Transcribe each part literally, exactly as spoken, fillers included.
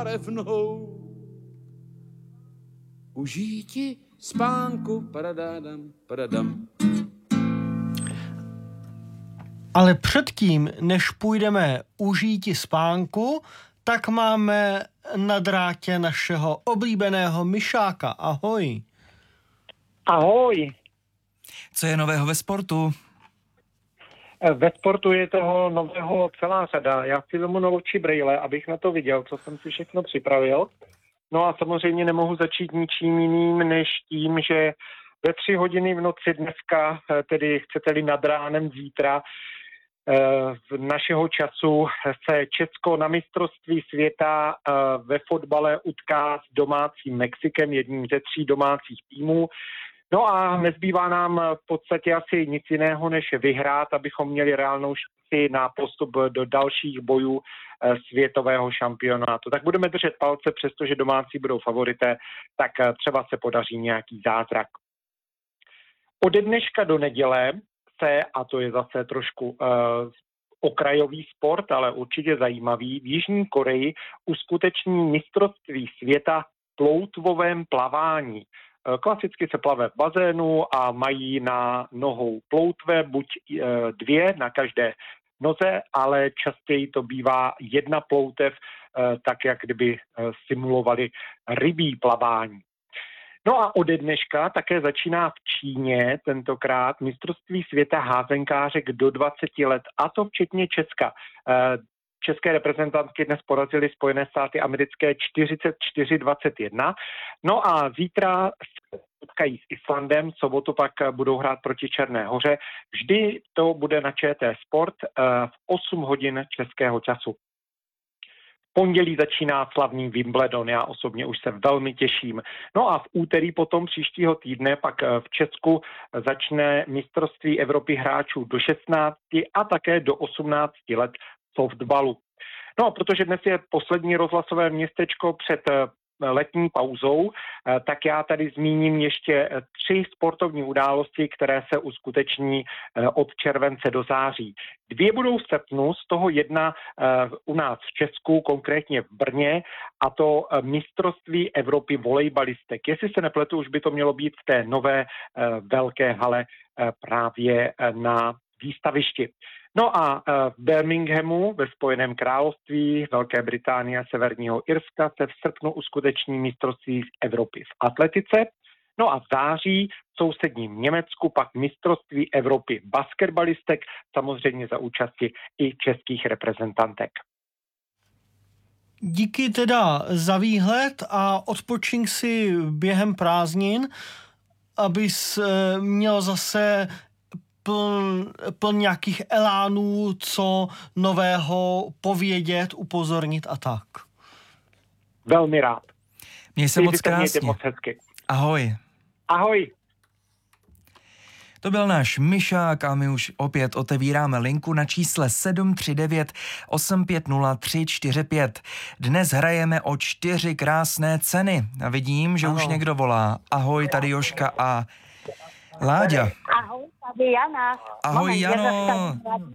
revnou. Užíti spánku, paradádam, paradam. Ale předtím, než půjdeme užíti spánku, tak máme na drátě našeho oblíbeného myšáka. Ahoj. Ahoj. Co je nového ve sportu? Ve sportu je toho nového celá řada. Já si vezmu na oči brejle, abych na to viděl, co jsem si všechno připravil. No a samozřejmě nemohu začít ničím jiným, než tím, že ve tři hodiny v noci dneska, tedy chcete-li nad ránem zítra, v našeho času se Česko na mistrovství světa ve fotbale utká s domácím Mexikem, jedním ze tří domácích týmů. No a nezbývá nám v podstatě asi nic jiného, než vyhrát, abychom měli reálnou šanci na postup do dalších bojů světového šampionátu. Tak budeme držet palce, přestože domácí budou favorité, tak třeba se podaří nějaký zázrak. Ode dneška do neděle se, a to je zase trošku uh, okrajový sport, ale určitě zajímavý, v Jižní Koreji uskuteční mistrovství světa v ploutvovém plavání. Klasicky se plave v bazénu a mají na nohou ploutve, buď dvě na každé noze, ale častěji to bývá jedna ploutev, tak jak kdyby simulovali rybí plavání. No a ode dneška také začíná v Číně tentokrát mistrovství světa házenkářek do dvaceti let, a to včetně Česka. České reprezentantky dnes porazily Spojené státy americké čtyřicet čtyři dvacet jedna. No a zítra se potkají s Islandem, v sobotu pak budou hrát proti Černé Hoře. Vždy to bude na Č T Sport v osm hodin českého času. V pondělí začíná slavný Wimbledon, já osobně už se velmi těším. No a v úterý potom příštího týdne pak v Česku začne mistrovství Evropy hráčů do šestnácti a také do osmnácti let softballu. No a protože dnes je poslední rozhlasové městečko před letní pauzou, tak já tady zmíním ještě tři sportovní události, které se uskuteční od července do září. Dvě budou v srpnu, z toho jedna u nás v Česku, konkrétně v Brně, a to mistrovství Evropy volejbalistek. Jestli se nepletu, už by to mělo být v té nové velké hale právě na výstavišti. No a v Birminghamu ve Spojeném království, Velké Británie a Severního Irska se v srpnu uskuteční mistrovství Evropy v atletice. No a v září v sousedním Německu pak mistrovství Evropy basketbalistek, samozřejmě za účasti i českých reprezentantek. Díky teda za výhled a odpočink si během prázdnin, abys měl zase pln, pln nějakých elánů, co nového povědět, upozornit a tak. Velmi rád. Měj se moc krásně. Moc hezky. Ahoj. Ahoj. To byl náš myšák a my už opět otevíráme linku na čísle sedm tři devět osm pět nula tři čtyři pět. Dnes hrajeme o čtyři krásné ceny a vidím, že ano. Už někdo volá. Ahoj, tady Jožka a Láďa. Ahoj, tady Jana. Ahoj, Moment, Jano.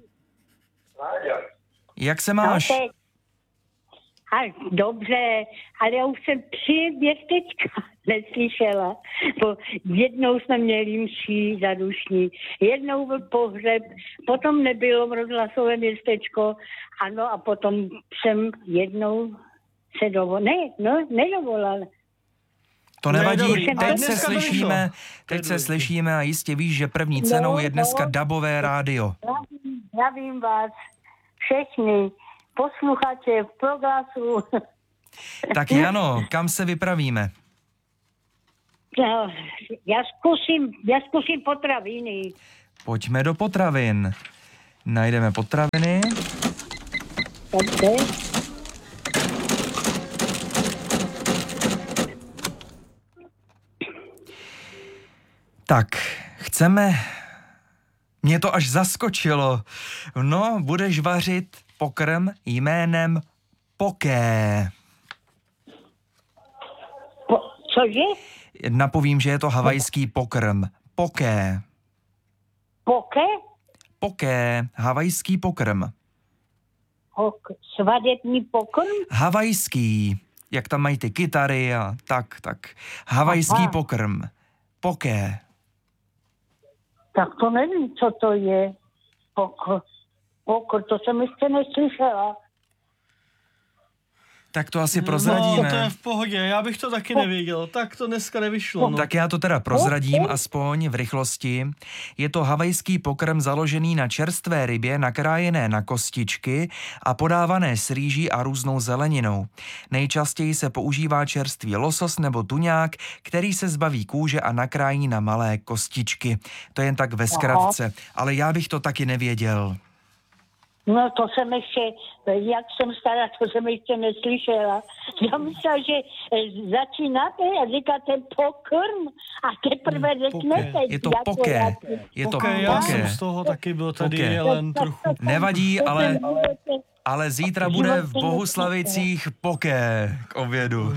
Jak se máš? No, a, dobře, ale já už jsem tři městečka neslyšela. Bo jednou jsme měli mší zadušní, jednou byl pohřeb, potom nebylo rozhlasové městečko, ano, a potom jsem jednou se dovolala. Ne, no, nedovolala. To nevadí, teď se slyšíme, teď se slyšíme a jistě víš, že první cenou je dneska dabové rádio. Zdravím vás všechny posluchače v Proglasu. Tak Jano, kam se vypravíme? No, já zkusím, já zkusím potraviny. Pojďme do potravin. Najdeme potraviny. Dobře. Tak, chceme... Mě to až zaskočilo. No, budeš vařit pokrm jménem poké. Po, cože? Napovím, že je to havajský pokrm. Poké. Poké? Poké, havajský pokrm. Hok, svadební pokrm? Havajský. jak tam mají ty kytary a tak, tak. Havajský Aha. pokrm. Poké. Tak to nevím, co to je. Pokr, pokr to jsem ještě neslyšela. Tak to asi No, prozradíme. to je v pohodě, já bych to taky nevěděl, tak to dneska nevyšlo. No. Tak já to teda prozradím aspoň v rychlosti. Je to havajský pokrm založený na čerstvé rybě, nakrájené na kostičky a podávané s rýží a různou zeleninou. Nejčastěji se používá čerstvý losos nebo tuňák, který se zbaví kůže a nakrájí na malé kostičky. To jen tak ve zkratce, ale já bych to taky nevěděl. No to jsem ještě, jak jsem stará, to jsem ještě neslyšela. Já myslela, že eh, začínáte a říkáte pokrm a teprve řeknete. Je to jak poké. je. Je to Okay, já jsem poké. z toho taky byl tady Poké. jelen trochu. Nevadí, ale, ale zítra bude v Bohuslavicích poké k obědu.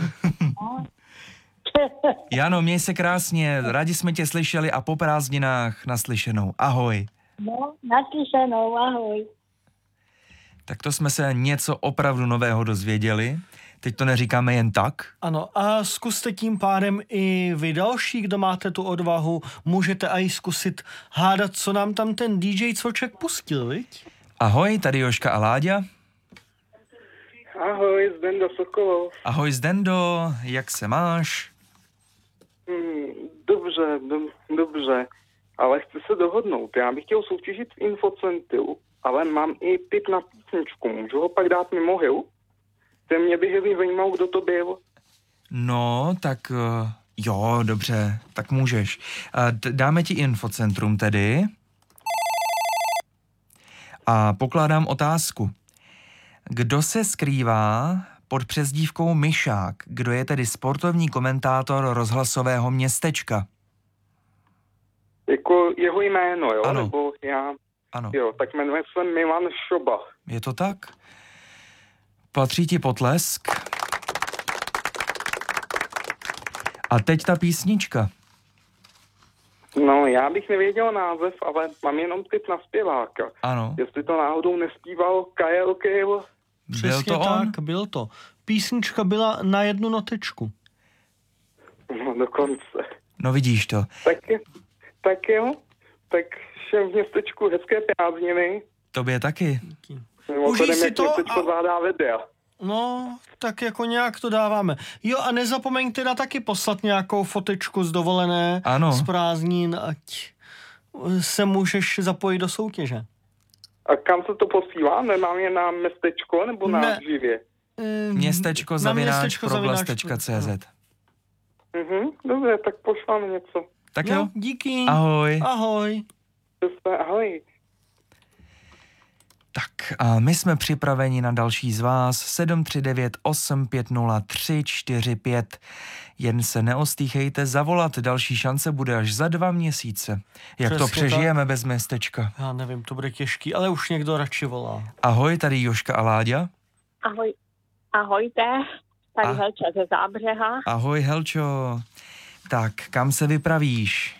Jano, měj se krásně, rádi jsme tě slyšeli a po prázdninách naslyšenou. Ahoj. No, naslyšenou, ahoj. Tak to jsme se něco opravdu nového dozvěděli. Teď to neříkáme jen tak. Ano, a zkuste tím pádem i vy další, kdo máte tu odvahu, můžete i zkusit hádat, co nám tam ten dý džej Cvoček pustil, viď? Ahoj, tady Joška a Láďa. Ahoj, Zdenda Sokolov. Ahoj Zdendo, jak se máš? Hmm, dobře, do, dobře, ale chci se dohodnout. Já bych chtěl soutěžit v Infocentilu, ale mám i tip na písničku. Můžu ho pak dát mimo Hill? Ten mě by Hilly zajímal, kdo to byl. No, tak uh, jo, dobře, tak můžeš. Uh, d- dáme ti infocentrum tedy. A pokládám otázku. Kdo se skrývá pod přezdívkou Myšák? Kdo je tedy sportovní komentátor rozhlasového městečka? Jako jeho jméno, jo? Ano. Nebo já... Ano, Jo, tak jmenuje se Milan Šoba. je to tak? Patří ti potlesk. A teď ta písnička. No, já bych nevěděl název, ale mám jenom tip na zpěváka. Ano, Jestli to náhodou nespíval Kyle Cale. byl Přesně to on? tak, byl to. Písnička byla na jednu notečku. No, dokonce. No vidíš to. Tak, je- tak jo, tak všem v městečku hezké prázdniny. Tobě taky. Mimochodem, si jak to městečko a- zvládá videa. No, tak jako nějak to dáváme. Jo, a nezapomeň teda taky poslat nějakou fotečku z dovolené, Ano. z prázdnin, ať se můžeš zapojit do soutěže. A kam se to posílá? Nemám je na městečko nebo na Ne. živě? Ehm, Městečko na zavináč městečko proglas zavináč- tečka cé zet. Mhm, dobře, tak pošlám něco. Tak Jo, jo, díky. ahoj. Ahoj. Dobře, ahoj. Tak a my jsme připraveni na další z vás. sedm tři devět osm pět nula tři čtyři pět. Jen se neostýchejte zavolat, další šance bude až za dva měsíce. Jak to Přesně přežijeme bez městečka? Já nevím, to bude těžký, ale už někdo radši volá. Ahoj, tady Joška a Láďa. Ahoj, ahojte, tady A- Helča ze Zábřeha. Ahoj, Helčo. Tak, kam se vypravíš?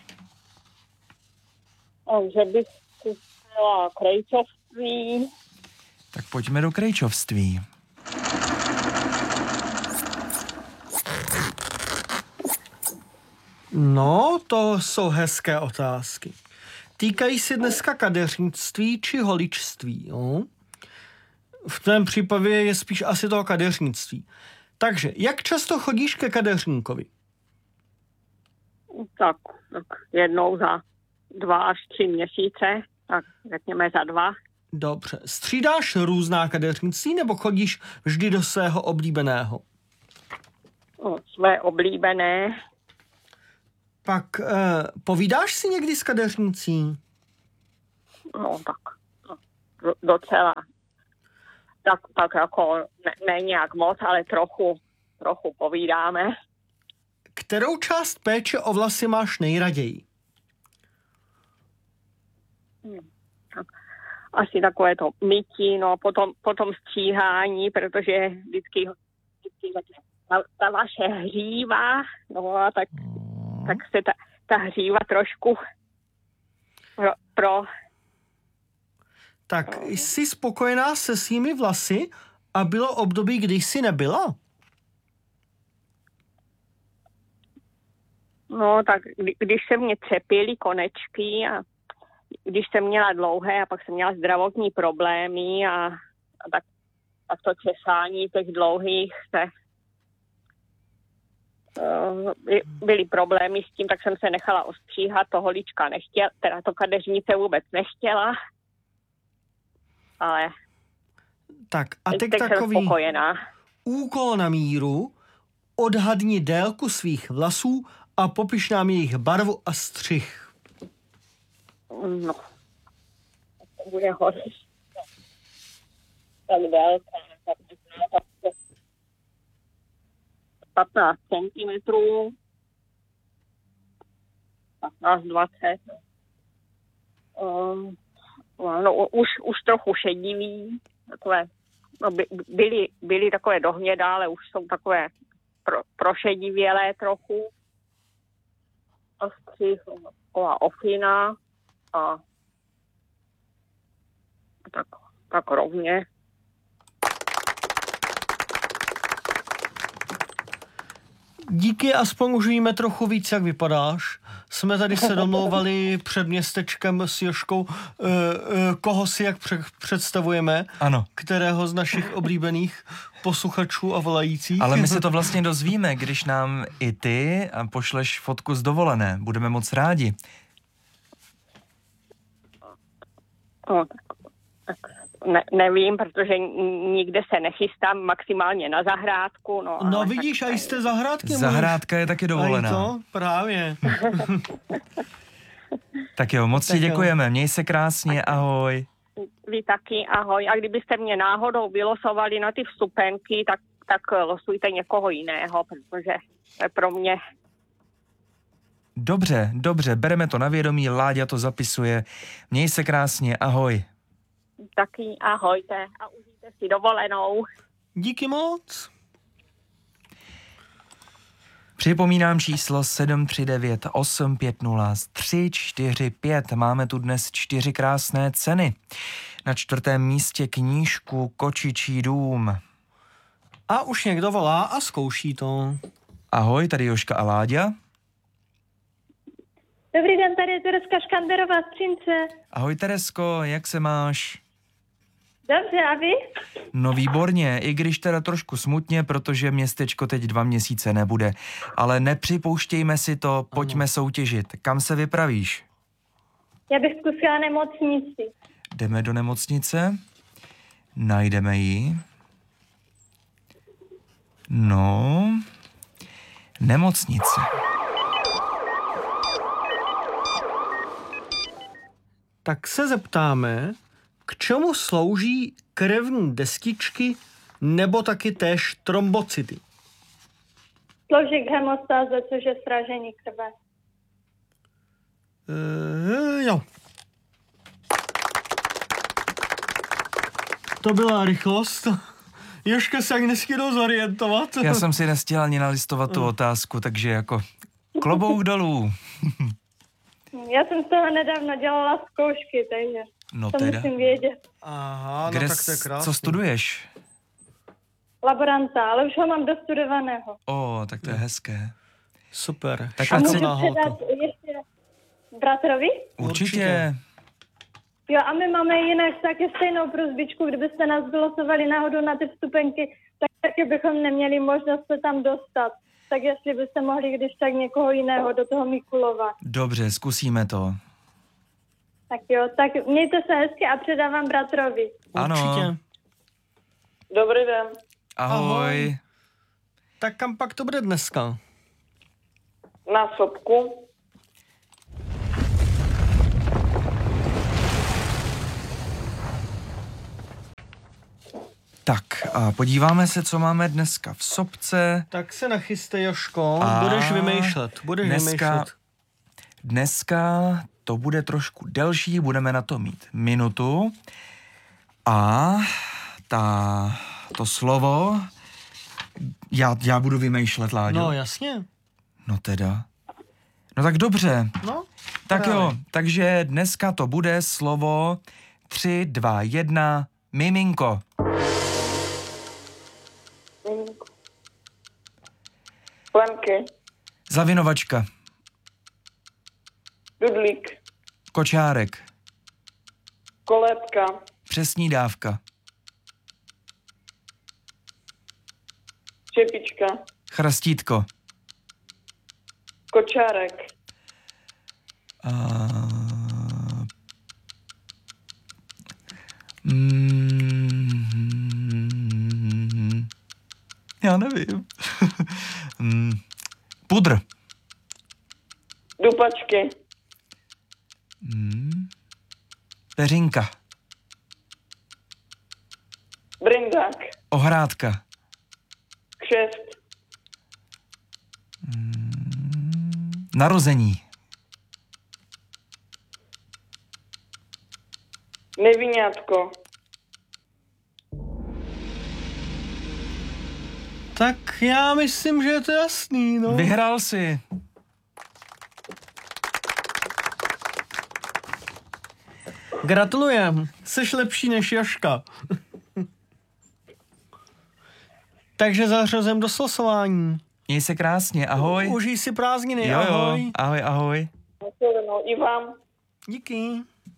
O, že bych si chtěla krejčovství. Tak pojďme do krejčovství. No, to jsou hezké otázky. Týkají se dneska kadeřnictví či holičství, jo? V tom případě je spíš asi toho kadeřnictví. Takže, jak často chodíš ke kadeřníkovi? Tak, tak jednou za dva až tři měsíce, tak řekněme za dva. Dobře. Střídáš různá kadeřnictví nebo chodíš vždy do svého oblíbeného? O, své oblíbené. Pak eh, povídáš si někdy s kadeřnicí? No tak, no, do- docela. Tak, tak jako ne, ne nějak moc, ale trochu, trochu povídáme. Kterou část péče o vlasy máš nejraději? Asi takové to mytí, no potom, potom stříhání, protože vždycky, vždycky ta, ta vaše hříva, no a tak, tak se ta, ta hříva trošku pro, pro Tak jsi spokojená se svými vlasy a bylo období, kdy jsi nebyla? No, tak kdy, když se mě třepily konečky a když jsem měla dlouhé a pak jsem měla zdravotní problémy a, a tak, tak to česání těch dlouhých se uh, byly problémy s tím, tak jsem se nechala ostříhat, to holička nechtěla, teda to kadeřnice vůbec nechtěla, ale Tak a teď, teď jsem takový spokojená. úkol na míru, odhadni délku svých vlasů a popiš nám jejich barvu a střih. No, to bude hodně. Tak délka, tak patnáct centimetrů, patnáct dvacet. Um, no, už, už trochu šedivý, takové, no, by, byly, byly takové dohnědá, ale už jsou takové pro, prošedivělé trochu. A střih, taková ofina a tak, tak rovně. Díky, aspoň už víme trochu víc, jak vypadáš. Jsme tady se domlouvali před městečkem s Jožkou, uh, uh, koho si jak pře- představujeme. Ano. Kterého z našich oblíbených posluchačů a volajících. Ale my se to vlastně dozvíme, když nám i ty pošleš fotku z dovolené. Budeme moc rádi. No, tak, tak ne, nevím, protože nikde se nechystám, maximálně na zahrádku. No, No ale vidíš, tak, a jste zahrádky. Zahrádka je taky dovolená. A to právě. Tak jo, moc ti Tak jo. děkujeme. Měj se krásně, ahoj. Vy taky, ahoj. A kdybyste mě náhodou vylosovali na ty vstupenky, tak, tak losujte někoho jiného, protože to je pro mě. Dobře, dobře, bereme to na vědomí, Láďa to zapisuje. Měj se krásně, ahoj. Taky ahojte a užijte si dovolenou. Díky moc. Připomínám číslo sedm tři devět osm pět nula tři čtyři pět. Máme tu dnes čtyři krásné ceny. Na čtvrtém místě knížku Kočičí dům. A už někdo volá a zkouší to. Ahoj, tady Jožka a Láďa. Dobrý den, tady je Tereska Škanderová z Třince. Ahoj Teresko, jak se máš? Dobře, a vy? No výborně, i když teda trošku smutně, protože městečko teď dva měsíce nebude. Ale nepřipouštějme si to, pojďme soutěžit. Kam se vypravíš? Já bych zkusila nemocnici. Jdeme do nemocnice, najdeme ji. No, nemocnice. Tak se zeptáme, k čemu slouží krevní destičky nebo taky též trombocyty? Slouží k hemostáze, což je sražení krve. E, jo. To byla rychlost. Jožka se ani nestihl zorientovat. Já jsem si nestihl ani nalistovat tu otázku, takže jako klobouk dolů. Já jsem z toho nedávno dělala zkoušky, takže No to teda. musím vědět. Aha, no Kde, tak to je s- krásný. co studuješ? Laboranta, ale už ho mám dostudovaného. O, tak to je hezké. Super. Tak A ať můžu si- předat ještě bratrovi? Určitě. Jo, a my máme jinak taky stejnou prosbičku, kdybyste nás vylosovali náhodou na ty vstupenky, tak taky bychom neměli možnost se tam dostat. Tak jestli byste mohli když tak někoho jiného do toho Mikulova. Dobře, zkusíme to. Tak jo, tak mějte se hezky a předávám bratrovi. Ano. Určitě. Dobrý den. Ahoj. Ahoj. Tak kam pak to bude dneska? Na sopku. Tak a podíváme se, co máme dneska v sopce. Tak se nachystej, Jožko, A budeš vymýšlet, budeš dneska- vymýšlet. Dneska to bude trošku delší, budeme na to mít minutu. A ta, to slovo, já, já budu vymýšlet, Láďo. No jasně, No teda. No tak dobře. no. Tak právě. jo, takže dneska to bude slovo tři, dva, jedna, miminko. Plenky. Zavinovačka. Dudlík. Kočárek. Kolébka. Přesní dávka. Čepička. Chrastítko. Kočárek. A... Mm... Já nevím. mm... Pudr. Dupačky. Mm... Peřinka. Brindák. Ohrádka. Křest. Mm... Narození. Neviňátko. Tak já myslím, že je to jasný, no. Vyhrál si. Gratulujem, jsi lepší než Jožka. Takže zařazem do slosování. Měj se krásně, ahoj. Užij si prázdniny, jo, ahoj. Jo, ahoj, ahoj. No, i vám. Díky.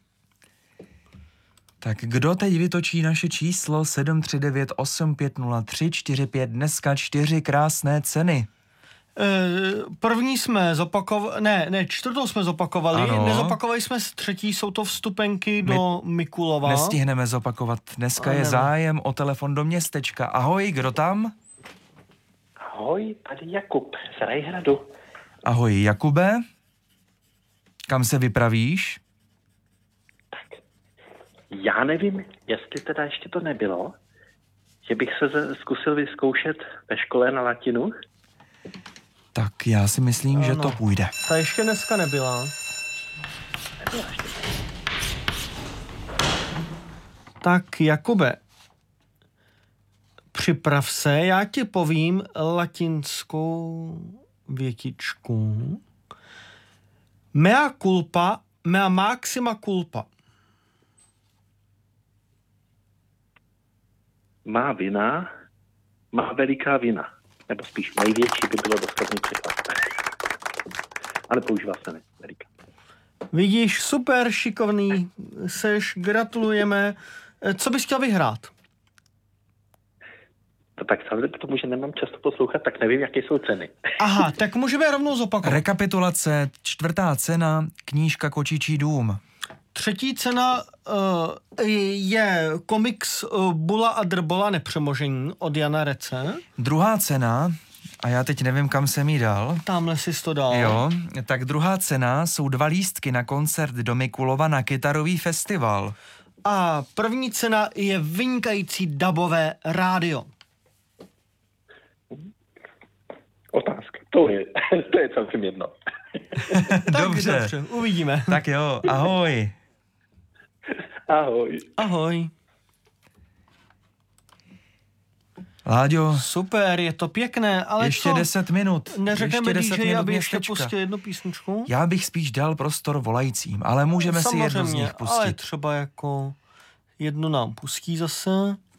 Tak kdo teď vytočí naše číslo sedm tři devět osm pět nula tři čtyři pět, dneska čtyři krásné ceny? E, první jsme zopakovali, ne, ne, čtvrtou jsme zopakovali, ano. Nezopakovali jsme s třetí, jsou to vstupenky My do Mikulova. Nestihneme zopakovat, dneska A je nevím. zájem o telefon do městečka. Ahoj, kdo tam? Ahoj, tady Jakub z Rajhradu. Ahoj, Jakube. Kam se vypravíš? Já nevím, jestli teda ještě to nebylo, že bych se z- zkusil vyzkoušet ve škole na latinu. Tak já si myslím, Ano. že to půjde. Ta ještě dneska nebyla. Tak Jakube, připrav se, já ti povím latinskou větičku. Mea culpa, mea maxima culpa. Má vina, má veliká vina. Nebo spíš největší by bylo dostatný překlad. Ale používá se ne, veliká. Vidíš, super šikovný seš, gratulujeme. Co bys chtěl vyhrát? To tak samozřejmě, tomu, že nemám často poslouchat, tak nevím, jaké jsou ceny. Aha, tak můžeme rovnou zopakovat. Rekapitulace, čtvrtá cena, knížka Kočičí dům. Třetí cena uh, je komiks uh, Bula a Drbola nepřemožení od Jana Rece. Druhá cena, a já teď nevím, kam jsem jí dal. Tamhle si to dal. Jo, tak druhá cena jsou dva lístky na koncert do Mikulova na kytarový festival. A první cena je vynikající dabové rádio. Otázka. To je, to je celkem jedno. Tak Dobře. dobře, uvidíme. Tak jo, ahoj. Ahoj. Ahoj. Láďo, Super, je to pěkné, ale ještě co? deset minut. Neřekneme ještě deset D J, minut aby ještě městečka. pustil jednu písničku? Já bych spíš dal prostor volajícím, ale můžeme si jednu z Samozřejmě, nich ale pustit. třeba jako jednu nám pustí zase.